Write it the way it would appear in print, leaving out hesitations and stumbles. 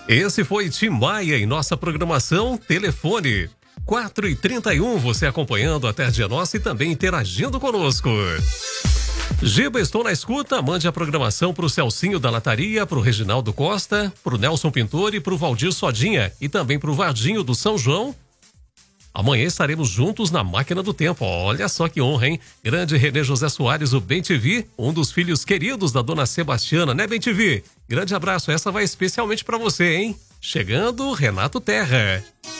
Esse foi Tim Maia em nossa programação Telefone. 4h31, você acompanhando a Tarde é Nossa e também interagindo conosco. Giba, estou na escuta, mande a programação pro Celcinho da Lataria, pro Reginaldo Costa, pro Nelson Pintor e pro Valdir Sodinha e também pro Vardinho do São João. Amanhã estaremos juntos na Máquina do Tempo. Olha só que honra, hein? Grande Renê José Soares, o Bem-TV, um dos filhos queridos da dona Sebastiana, né, Bem-TV? Grande abraço, essa vai especialmente pra você, hein? Chegando, Renato Terra.